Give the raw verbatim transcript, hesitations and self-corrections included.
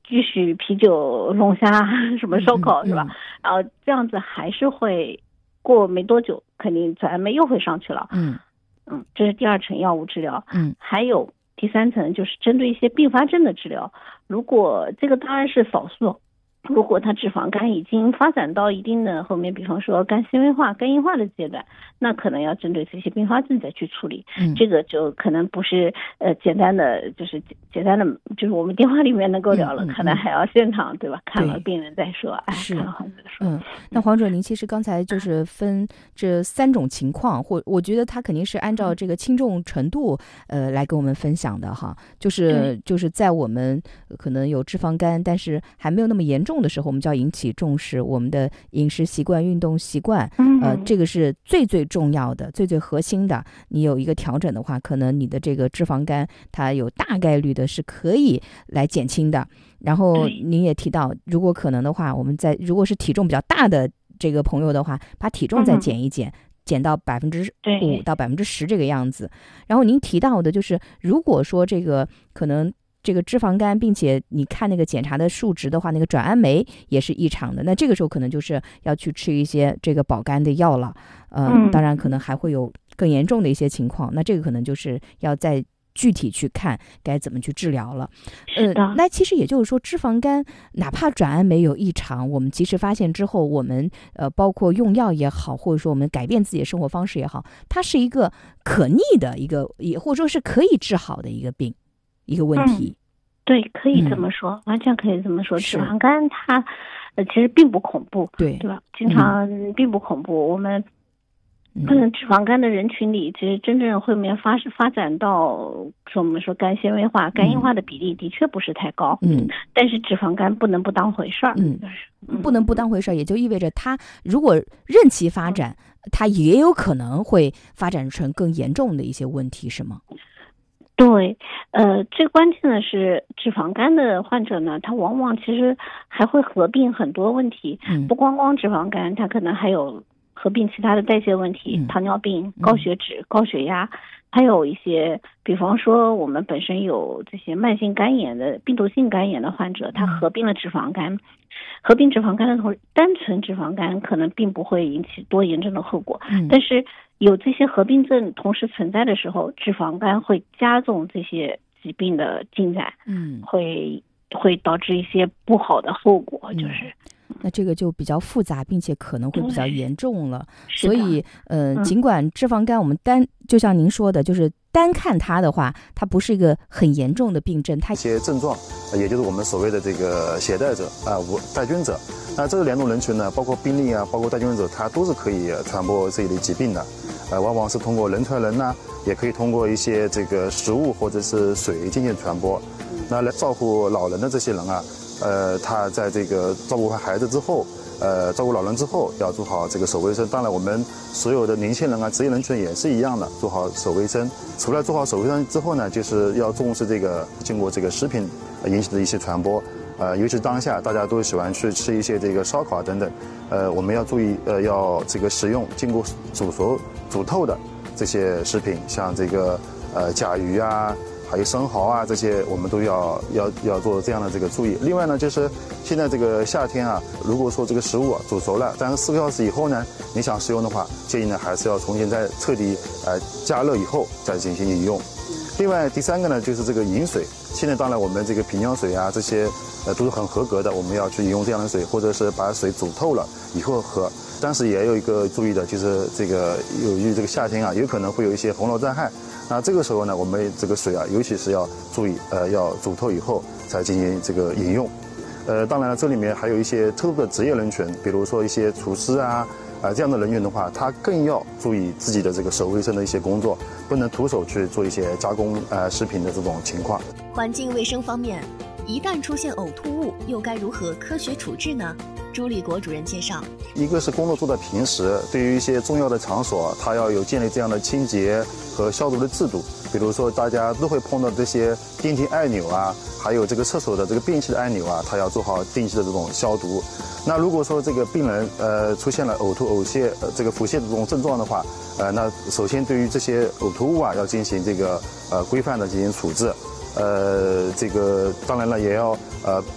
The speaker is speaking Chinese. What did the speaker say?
继续啤酒、龙虾什么烧烤、 嗯嗯、 是吧？然后这样子还是会过没多久，肯定转氨酶又会上去了。 嗯嗯，这是第二层药物治疗。 嗯， 还有第三层就是针对一些并发症的治疗。如果这个当然是少数。如果他脂肪肝已经发展到一定的后面，比方说肝纤维化、肝硬化的阶段，那可能要针对这些并发症再去处理。 嗯， 这个就可能不是呃简单的，就是简单的，就是我们电话里面能够聊了， 嗯嗯嗯、 可能还要现场对吧？看了病人再说，哎， 是看了患者说。 嗯，那黄主任，您其实刚才就是分这三种情况，或我觉得他肯定是按照这个轻重程度呃来跟我们分享的哈，就是就是在我们可能有脂肪肝，但是还没有那么严重的时候，我们就要引起重视我们的饮食习惯、运动习惯，呃，这个是最最重要的、最最核心的。你有一个调整的话，可能你的这个脂肪肝它有大概率的是可以来减轻的。然后您也提到，如果可能的话，我们在如果是体重比较大的这个朋友的话，把体重再减一减，嗯、减到百分之五到百分之十这个样子。然后您提到的就是，如果说这个可能这个脂肪肝，并且你看那个检查的数值的话，那个转氨酶也是异常的，那这个时候可能就是要去吃一些这个保肝的药了。呃、嗯，当然可能还会有更严重的一些情况，那这个可能就是要在具体去看该怎么去治疗了。呃，那其实也就是说，脂肪肝哪怕转氨酶有异常，我们及时发现之后，我们呃包括用药也好，或者说我们改变自己的生活方式也好，它是一个可逆的一个，也或者说是可以治好的一个病，一个问题。 嗯、对，可以这么说，嗯、完全可以这么说。脂肪肝它呃其实并不恐怖， 对对吧？经常并不恐怖。嗯、我们嗯，脂肪肝的人群里，其实真正后面发发展到说我们说肝纤维化、肝硬化的比例的确不是太高。 嗯， 但是脂肪肝不能不当回事儿。 嗯，不能不当回事儿，也就意味着它如果任其发展，它也有可能会发展成更严重的一些问题，是吗？ 对，呃，最关键的是脂肪肝的患者呢，他往往其实还会合并很多问题， 嗯、 不光光脂肪肝，他可能还有合并其他的代谢问题， 嗯、 糖尿病、高血脂、嗯、高血压，还有一些，比方说我们本身有这些慢性肝炎的病毒性肝炎的患者，他合并了脂肪肝，嗯、合并脂肪肝的同时，单纯脂肪肝可能并不会引起多严重的后果， 嗯、 但是有这些合并症同时存在的时候，脂肪肝会加重这些疾病的进展， 嗯， 会会导致一些不好的后果，嗯、就是。 那这个就比较复杂，并且可能会比较严重了。 所以，呃，嗯、尽管脂肪肝我们单就像您说的，就是单看它的话，它不是一个很严重的病症。它一些症状，也就是我们所谓的这个携带者啊、无带菌者。那这两种人群呢，包括病例啊，包括带菌者，它都是可以传播这一类疾病的。呃，往往是通过人传人呐、啊，也可以通过一些这个食物或者是水进行传播。那来照顾老人的这些人啊。呃，他在这个照顾完孩子之后，呃，照顾老人之后，要做好这个手卫生。当然，我们所有的年轻人啊，职业人群也是一样的，做好手卫生。除了做好手卫生之后呢，就是要重视这个经过这个食品引起的一些传播。呃，尤其当下大家都喜欢去吃一些这个烧烤等等，呃，我们要注意，呃，要这个食用经过煮熟、煮透的这些食品，像这个呃甲鱼啊。还有生蚝啊，这些我们都要要要做这样的这个注意。另外呢，就是现在这个夏天啊，如果说这个食物、啊、煮熟了，但是四个小时以后呢，你想食用的话，建议呢还是要重新再彻底呃加热以后再进行饮用。另外第三个呢，就是这个饮水。现在当然我们这个瓶装水啊这些呃都是很合格的，我们要去饮用这样的水，或者是把水煮透了以后喝。但是也有一个注意的，就是这个由于这个夏天啊，有可能会有一些洪涝灾害。那这个时候呢，我们这个水啊，尤其是要注意，呃，要煮透以后才进行这个饮用。呃，当然了，这里面还有一些特殊的职业人群，比如说一些厨师啊，啊、呃、这样的人员的话，他更要注意自己的这个手卫生的一些工作，不能徒手去做一些加工呃食品的这种情况。 环境卫生方面，一旦出现呕吐物，又该如何科学处置呢？朱立国主任介绍， 一个是工作做的平时，对于一些重要的场所，它要有建立这样的清洁和消毒的制度。比如说大家都会碰到这些电梯按钮啊，还有这个厕所的这个便器的按钮啊，它要做好定期的这种消毒。那如果说这个病人呃出现了呕吐、呕泻、呃这个腹泻的这种症状的话，呃那首先对于这些呕吐物啊，要进行这个呃规范的进行处置。呃，这个当然了，也要呃。